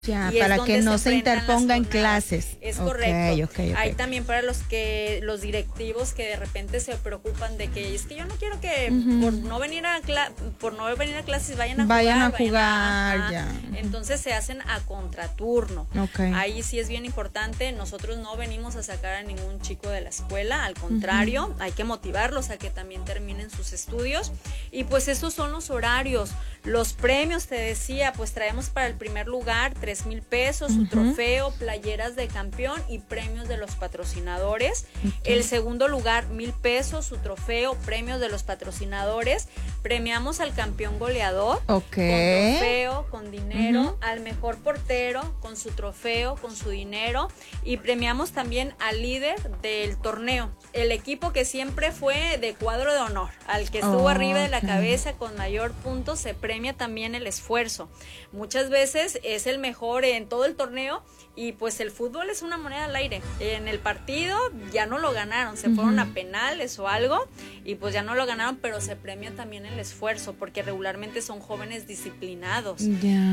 Ya, y para es que donde no se enfrentan las interponga en jornadas. clases. Es Ok, correcto. ok. Hay también para los directivos que de repente se preocupan de que es que yo no quiero que por no venir a clases vayan a jugar. Ajá. Ya. Entonces se hacen a contraturno. Okay. Ahí sí es bien importante. Nosotros no venimos a sacar a ningún chico de la escuela, al contrario, hay que motivarlos a que también terminen sus estudios. Y pues esos son los horarios. Los premios, te decía, pues traemos para el primer lugar 3,000 pesos, su trofeo, playeras de campeón y premios de los patrocinadores. El segundo lugar, 1,000 pesos, su trofeo, premios de los patrocinadores. Premiamos al campeón goleador con trofeo, con dinero, al mejor portero con su trofeo, con su dinero, y premiamos también al líder del torneo, el equipo que siempre fue de cuadro de honor, al que estuvo arriba de la cabeza con mayor puntos, se premia también el esfuerzo. Muchas veces es el mejor en todo el torneo y pues el fútbol es una moneda al aire. En el partido ya no lo ganaron, se fueron a penales o algo y pues ya no lo ganaron, pero se premia también el esfuerzo porque regularmente son jóvenes disciplinados.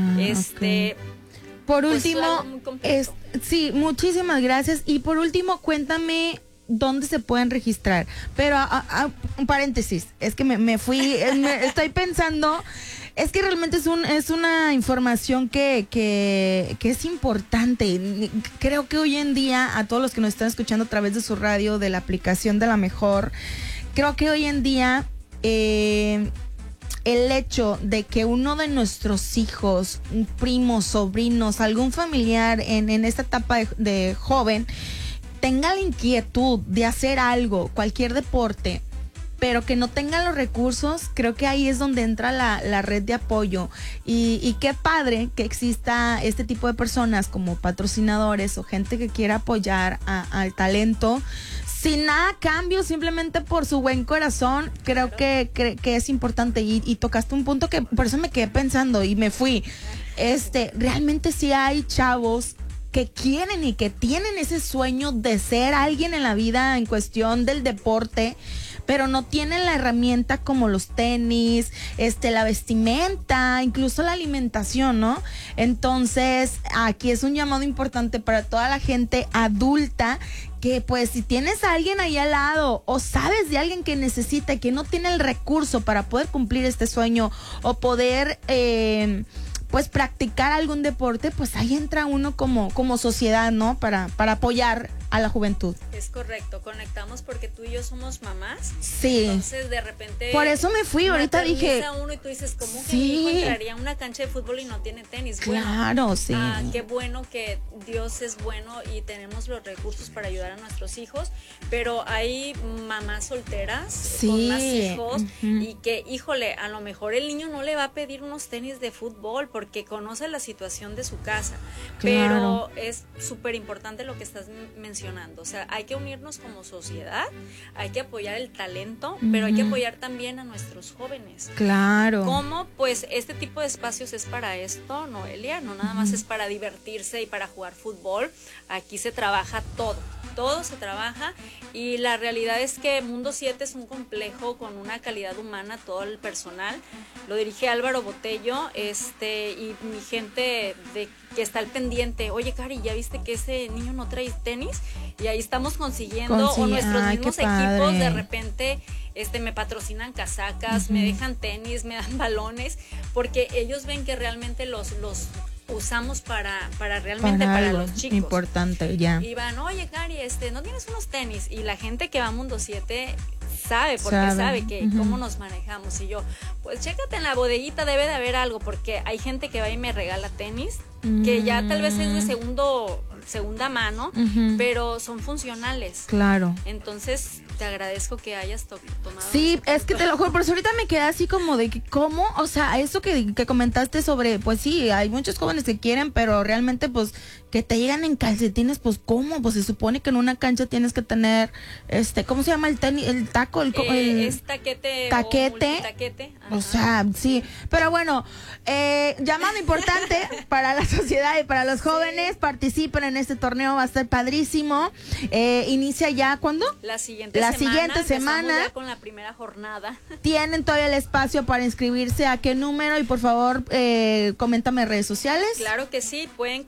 Por pues, último, sí, muchísimas gracias. Y por último, cuéntame dónde se pueden registrar. Pero un paréntesis, es que me fui, estoy pensando. Es que realmente es una información que es importante. Creo que hoy en día, a todos los que nos están escuchando a través de su radio, de la aplicación de La Mejor, creo que hoy en día el hecho de que uno de nuestros hijos, primos, sobrinos, algún familiar en esta etapa de joven, tenga la inquietud de hacer algo, cualquier deporte, pero que no tengan los recursos, creo que ahí es donde entra la red de apoyo. Y qué padre que exista este tipo de personas como patrocinadores o gente que quiera apoyar al talento sin nada a cambio, simplemente por su buen corazón. Creo que es importante y tocaste un punto que por eso me quedé pensando y me fui. Realmente sí hay chavos que quieren y que tienen ese sueño de ser alguien en la vida en cuestión del deporte, pero no tienen la herramienta como los tenis, la vestimenta, incluso la alimentación, ¿no? Entonces, aquí es un llamado importante para toda la gente adulta que pues si tienes a alguien ahí al lado o sabes de alguien que necesita y que no tiene el recurso para poder cumplir este sueño o poder pues practicar algún deporte, pues ahí entra uno como sociedad, ¿no? Para apoyar a la juventud. Es correcto, conectamos porque tú y yo somos mamás. Sí. Entonces de repente por eso me fui, ahorita dije. Uno y tú dices, ¿cómo que sí, mi hijo entraría a una cancha de fútbol y no tiene tenis? Claro, bueno, sí. Qué bueno que Dios es bueno y tenemos los recursos para ayudar a nuestros hijos, pero hay mamás solteras con más hijos y que, híjole, a lo mejor el niño no le va a pedir unos tenis de fútbol porque conoce la situación de su casa, claro. pero es súper importante lo que estás mencionando. O sea, hay que unirnos como sociedad, hay que apoyar el talento, pero hay que apoyar también a nuestros jóvenes. Claro. ¿Cómo? Pues este tipo de espacios es para esto, Noelia, no nada más es para divertirse y para jugar fútbol. Aquí se trabaja todo se trabaja y la realidad es que Mundo 7 es un complejo con una calidad humana, todo el personal. Lo dirige Álvaro Botello, y mi gente que está al pendiente. Oye, Cari, ¿ya viste que ese niño no trae tenis? Y ahí estamos consiguiendo, o nuestros mismos equipos de repente me patrocinan casacas, me dejan tenis, me dan balones, porque ellos ven que realmente los usamos para realmente para los chicos. Importante, ya. Y van, oye, Cari, ¿no tienes unos tenis? Y la gente que va a Mundo 7 sabe que cómo nos manejamos. Y yo, pues chécate en la bodeguita, debe de haber algo, porque hay gente que va y me regala tenis, que ya tal vez es de segunda mano, pero son funcionales. Claro. Entonces, te agradezco que hayas tomado. Sí, es que te lo juro, por eso ahorita me quedé así como de que, ¿cómo? O sea, eso que comentaste sobre, pues sí, hay muchos jóvenes que quieren, pero realmente, pues, que te llegan en calcetines, pues, ¿cómo? Pues se supone que en una cancha tienes que tener, ¿cómo se llama el tenis? El taco, es taquete. Taquete. O sea, sí. Pero bueno, llamado importante para la sociedad y para los jóvenes, participen en en este torneo, va a estar padrísimo. Inicia ya, ¿cuándo? La siguiente semana. Ya con la primera jornada. Tienen todavía el espacio para inscribirse. ¿A qué número? Y por favor, coméntame redes sociales. Claro que sí, pueden